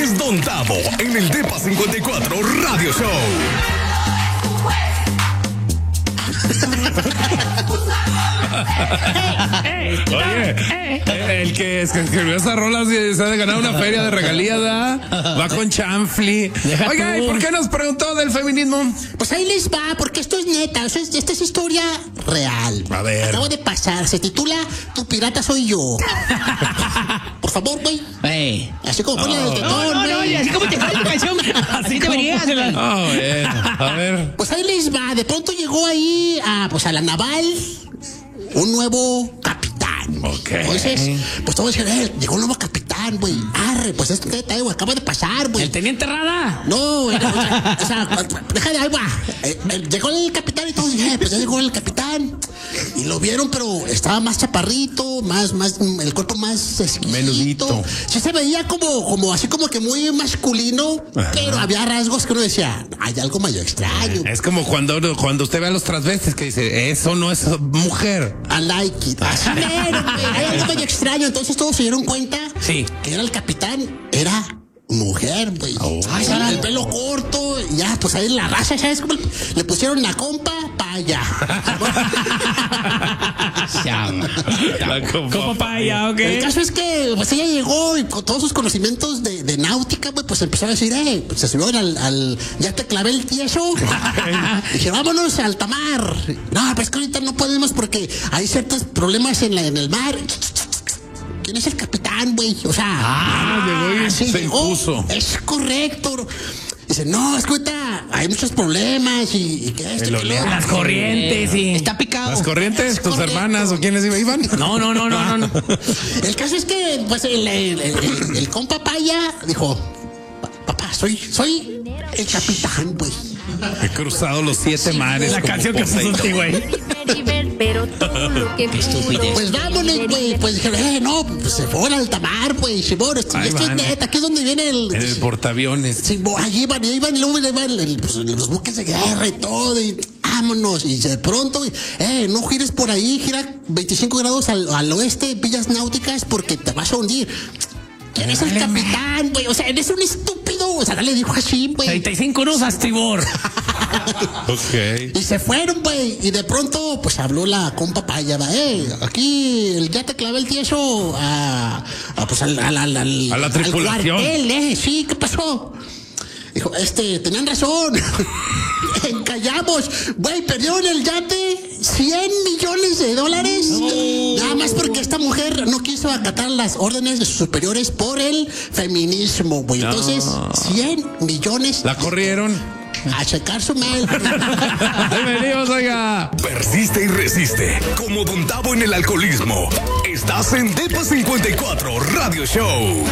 es Don Tavo en el Depa 54 Radio Show. Oye, el que escribió esa rola se ha de ganar una feria de regalías, ¿verdad? Va con chanfli. Oiga, ¿y por qué nos preguntó del feminismo? Pues ahí les va, porque esto es neta, o sea, esta es historia real. A ver. Acabo de pasar, se titula Tu pirata soy yo. Por favor, güey. Así como ponle el tetón, güey. Así como te cae tu canción. Así deberías, güey. Ah, bueno, a ver. Pues ahí les va, de pronto llegó ahí a la naval un nuevo capitán. Ok. Entonces, pues todos dijeron, llegó un nuevo capitán, güey. Arre, pues esto que güey, acaba de pasar, güey. ¿El teniente Rada? No, o sea, deja de agua. Llegó el capitán y todos dijeron, pues ya llegó el capitán. Y lo vieron, pero estaba más chaparrito, más, el cuerpo más exquisito. Menudito. Sí se veía como así como que muy masculino, pero había rasgos que uno decía, hay algo medio extraño. Es como cuando usted ve a los transvestis que dice, eso no es mujer. I like it. Así mero, güey. Hay algo medio extraño. Entonces todos se dieron cuenta que era el capitán, era mujer, güey. El pelo corto, ya, pues ahí la raza, ¿sabes cómo? Le pusieron la compa paya. Como paya, ok. El caso es que pues ella llegó y con todos sus conocimientos de náutica, güey, pues empezó a decir, pues se subieron al ya te clavé el tieso. Dije, vámonos al tamar. No, pues que ahorita no podemos porque hay ciertos problemas en el mar. ¿Quién es el capitán, güey? O sea, llegó y sí, se impuso. Es correcto. Dice, no, es que ahorita hay muchos problemas y que esto, que lo Las corrientes, sí. está picado. ¿Las corrientes? Es ¿Tus correcto. hermanas o quiénes iban? No. El caso es que, pues, el compa Paya dijo, papá, soy el capitán, güey. He cruzado los 7 mares. La como canción que puso Poseidón. este güey. Pero todo lo que Pues vámonos, güey. Pues dijeron, no, pues se fueron al tamar, güey. Simón, esto Ahí es van. neta, aquí es donde viene En el portaaviones. Sí, allí iban, y luego iban los buques de guerra y todo, y vámonos. Y de pronto, no gires por ahí, gira 25 grados al oeste, villas náuticas, porque te vas a hundir. ¿Quién es el capitán, güey? O sea, eres un estúpido. O sea, le dijo así, güey. 35 nudos a estribor. Ok. Y se fueron, güey. Y de pronto, pues habló la compa Paya, va, aquí ya te clavé el tieso pues a la tripulación. Al cuartel, sí, ¿qué pasó? Dijo, tenían razón. Encallamos. Güey, perdieron el yate $100 millones. Nada más porque esta mujer no quiso acatar las órdenes de sus superiores por el feminismo, güey. Entonces, 100 millones. La corrieron. A checar su mail. Bienvenidos, oiga. Persiste y resiste. Como Don Tavo en el alcoholismo. Estás en Depa 54 Radio Show.